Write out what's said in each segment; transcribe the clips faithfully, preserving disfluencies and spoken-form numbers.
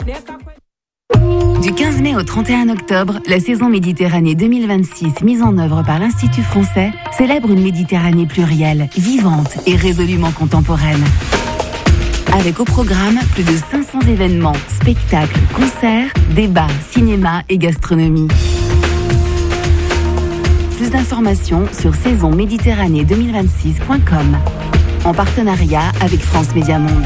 Du quinze mai au trente et un octobre, la saison Méditerranée deux mille vingt-six, mise en œuvre par l'Institut français, célèbre une Méditerranée plurielle, vivante et résolument contemporaine. Avec au programme plus de cinq cents événements, spectacles, concerts, débats, cinéma et gastronomie. Plus d'informations sur saison méditerranée deux mille vingt-six point com, en partenariat avec France Média Monde.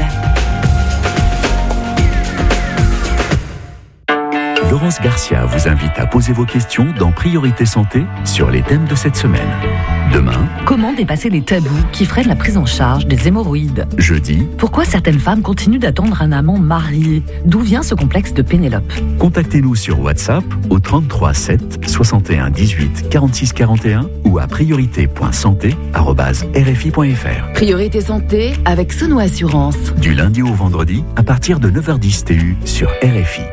Laurence Garcia vous invite à poser vos questions dans Priorité Santé sur les thèmes de cette semaine. Demain, comment dépasser les tabous qui freinent la prise en charge des hémorroïdes? Jeudi, pourquoi certaines femmes continuent d'attendre un amant marié? D'où vient ce complexe de Pénélope? Contactez-nous sur WhatsApp au trente-trois sept soixante et un dix-huit quarante-six quarante et un ou à priorité point santé arobase r f i point f r. Priorité Santé avec Sono Assurance. Du lundi au vendredi à partir de neuf heures dix T U sur R F I.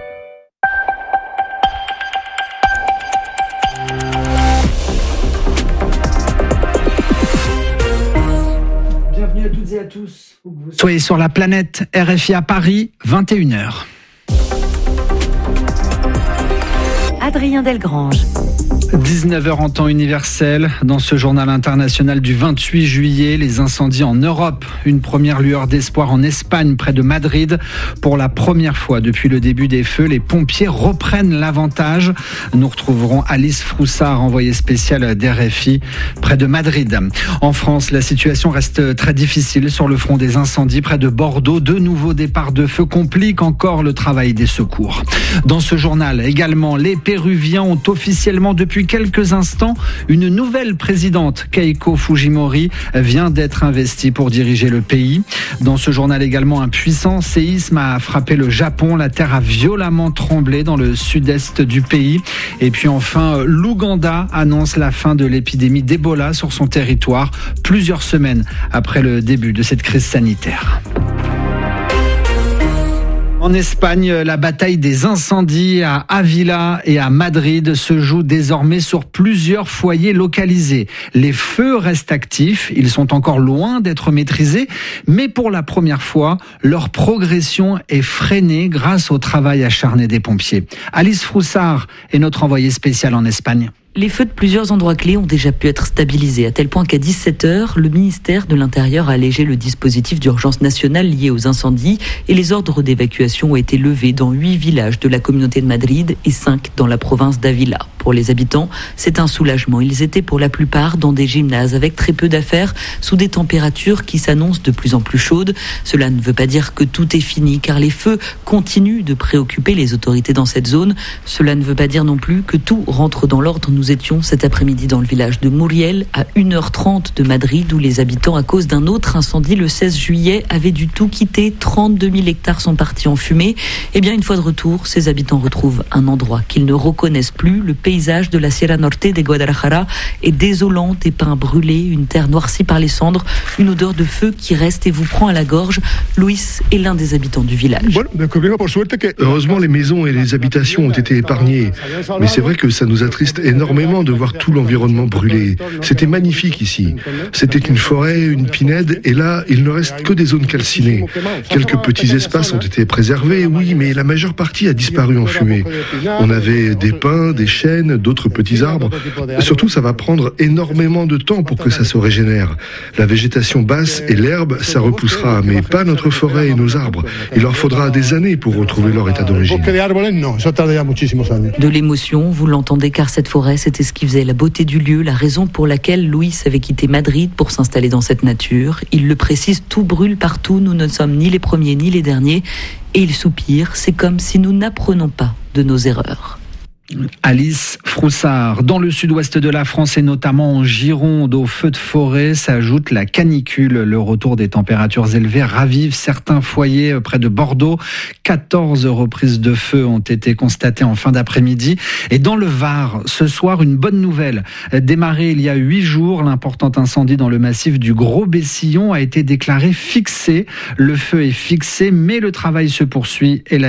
Bienvenue à toutes et à tous. Soyez sur la planète R F I à Paris, vingt et une heures. Adrien Delgrange. dix-neuf heures en temps universel. Dans ce journal international du vingt-huit juillet, les incendies en Europe. Une première lueur d'espoir en Espagne, près de Madrid. Pour la première fois depuis le début des feux, les pompiers reprennent l'avantage. Nous retrouverons Alice Froussard, envoyée spéciale d'R F I, près de Madrid. En France, la situation reste très difficile sur le front des incendies près de Bordeaux. De nouveaux départs de feu compliquent encore le travail des secours. Dans ce journal également, les Péruviens ont officiellement depuis quelques instants une nouvelle présidente. Keiko Fujimori vient d'être investie pour diriger le pays. Dans ce journal également, un puissant séisme a frappé le Japon. La terre a violemment tremblé dans le sud-est du pays. Et puis enfin, l'Ouganda annonce la fin de l'épidémie d'Ebola sur son territoire, plusieurs semaines après le début de cette crise sanitaire. En Espagne, la bataille des incendies à Ávila et à Madrid se joue désormais sur plusieurs foyers localisés. Les feux restent actifs, ils sont encore loin d'être maîtrisés, mais pour la première fois, leur progression est freinée grâce au travail acharné des pompiers. Alice Froussard est notre envoyée spéciale en Espagne. Les feux de plusieurs endroits clés ont déjà pu être stabilisés, à tel point qu'à dix-sept heures, le ministère de l'Intérieur a allégé le dispositif d'urgence nationale lié aux incendies et les ordres d'évacuation ont été levés dans huit villages de la communauté de Madrid et cinq dans la province d'Ávila. Pour les habitants, c'est un soulagement. Ils étaient pour la plupart dans des gymnases avec très peu d'affaires, sous des températures qui s'annoncent de plus en plus chaudes. Cela ne veut pas dire que tout est fini, car les feux continuent de préoccuper les autorités dans cette zone. Cela ne veut pas dire non plus que tout rentre dans l'ordre. Nous étions cet après-midi dans le village de Muriel, à une heure trente de Madrid, où les habitants, à cause d'un autre incendie le seize juillet, avaient du tout quitté. trente-deux mille hectares sont partis en fumée. Eh bien, une fois de retour, ces habitants retrouvent un endroit qu'ils ne reconnaissent plus. Le paysage de la Sierra Norte de Guadalajara est désolant, des pins brûlés, une terre noircie par les cendres, une odeur de feu qui reste et vous prend à la gorge. Luis est l'un des habitants du village. Heureusement, les maisons et les habitations ont été épargnées. Mais c'est vrai que ça nous attriste énormément de voir tout l'environnement brûler. C'était magnifique ici. C'était une forêt, une pinède, et là, il ne reste que des zones calcinées. Quelques petits espaces ont été préservés, oui, mais la majeure partie a disparu en fumée. On avait des pins, des chênes, d'autres petits arbres. Surtout, ça va prendre énormément de temps pour que ça se régénère. La végétation basse et l'herbe, ça repoussera, mais pas notre forêt et nos arbres. Il leur faudra des années pour retrouver leur état d'origine. De l'émotion, vous l'entendez, car cette forêt, c'était ce qui faisait la beauté du lieu, la raison pour laquelle Luis avait quitté Madrid pour s'installer dans cette nature. Il le précise, tout brûle partout, nous ne sommes ni les premiers ni les derniers. Et il soupire, c'est comme si nous n'apprenons pas de nos erreurs. Alice Froussard. Dans le sud-ouest de la France et notamment en Gironde, aux feux de forêt s'ajoute la canicule. Le retour des températures élevées ravive certains foyers près de Bordeaux. quatorze reprises de feu ont été constatées en fin d'après-midi. Et dans le Var, ce soir, une bonne nouvelle. Démarré il y a huit jours, l'important incendie dans le massif du Gros-Bessillon a été déclaré fixé. Le feu est fixé, mais le travail se poursuit et la